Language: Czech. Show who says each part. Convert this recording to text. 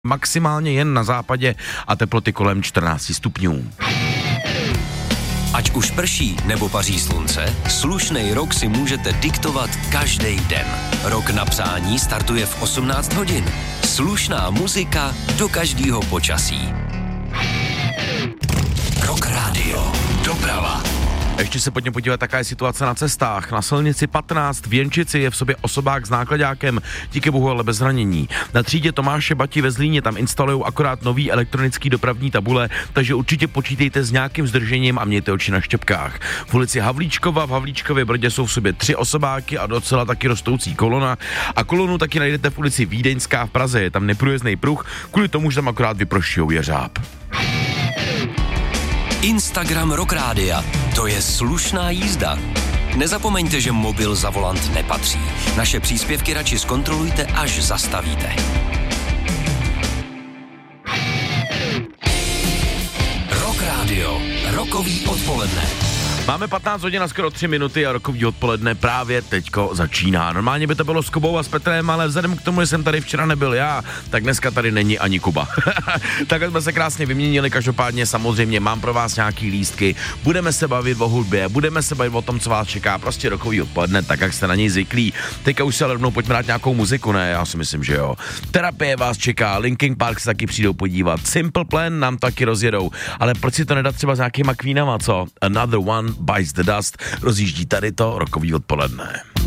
Speaker 1: maximálně jen na západě a teploty kolem 14 stupňů.
Speaker 2: Ať už prší nebo paří slunce, slušnej rok si můžete diktovat každý den. Rok na přání startuje v 18 hodin. Slušná muzika do každého počasí. Rock Radio. Doprava.
Speaker 1: Ještě se pojďme podívat, jaká je situace na cestách. Na silnici 15 v Jenčici je v sobě osobák s nákladákem, díky bohu ale bez zranění. Na třídě Tomáše Bati ve Zlíně tam instalujou akorát nový elektronický dopravní tabule, takže určitě počítejte s nějakým zdržením a mějte oči na štěpkách. V ulici Havlíčkova v Havlíčkově Brodě jsou v sobě 3 osobáky a docela taky rostoucí kolona. A kolonu taky najdete v ulici Vídeňská v Praze, je tam neprůjezdný pruh, kvůli tomu, že tam akorát vyprošujou jeřáb.
Speaker 2: Instagram Rock Rádia. To je slušná jízda. Nezapomeňte, že mobil za volant nepatří. Naše příspěvky radši zkontrolujte, až zastavíte. Rock Radio. Rokový odpoledne.
Speaker 1: Máme 15 hodin a skoro 3 minuty a rokový odpoledne právě teďko začíná. Normálně by to bylo s Kubou a s Petrem, ale vzhledem k tomu, že jsem tady včera nebyl já, tak dneska tady není ani Kuba. Takhle jsme se krásně vyměnili, každopádně samozřejmě mám pro vás nějaký lístky, budeme se bavit o hudbě, budeme se bavit o tom, co vás čeká, prostě rokový odpoledne, tak jak jste na něj zvyklí. Teďka už se ale rovnou pojďme dát nějakou muziku, ne? Já si myslím, že jo. Terapie vás čeká, Linkin Park se taky přijdou podívat, Simple Plan nám taky rozjedou, ale proč si to nedat třeba s nějakýma Queenama, co? Another One Bites the Dust, rozjíždí tady to rokový odpoledne.